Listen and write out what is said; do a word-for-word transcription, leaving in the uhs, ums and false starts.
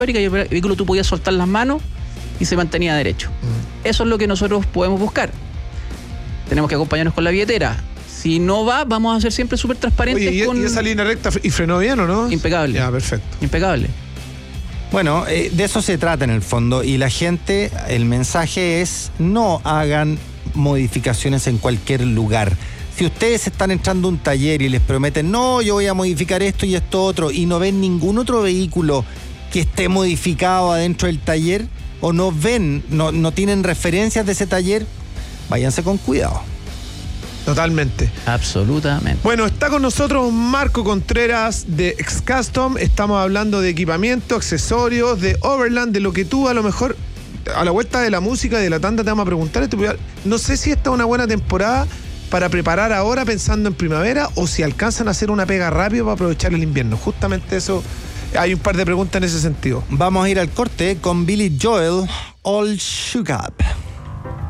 y el vehículo tú podías soltar las manos y se mantenía derecho. Mm. Eso es lo que nosotros podemos buscar. Tenemos que acompañarnos con la billetera. Si no va, vamos a ser siempre súper transparentes. Oye, ¿y, con... ¿y esa línea recta y frenó bien o no? Impecable. Ya, perfecto. Impecable. Bueno, eh, de eso se trata en el fondo. Y la gente, el mensaje es: no hagan modificaciones en cualquier lugar. Si ustedes están entrando a un taller y les prometen, no, yo voy a modificar esto y esto otro, y no ven ningún otro vehículo que esté modificado adentro del taller, o no ven, no, no tienen referencias de ese taller, váyanse con cuidado. Totalmente. Absolutamente. Bueno, está con nosotros Marco Contreras de X-Custom. Estamos hablando de equipamiento, accesorios, de Overland, de lo que tú a lo mejor a la vuelta de la música y de la tanda te vamos a preguntar esto. No sé si esta es una buena temporada para preparar ahora pensando en primavera, o si alcanzan a hacer una pega rápido para aprovechar el invierno. Justamente eso, hay un par de preguntas en ese sentido. Vamos a ir al corte con Billy Joel, All Shook Up.